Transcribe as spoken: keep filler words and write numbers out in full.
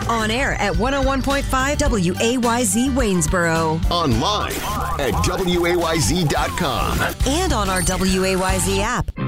On air at one oh one point five W A Y Z Waynesboro. Online at W A Y Z dot com. And on our W A Y Z app.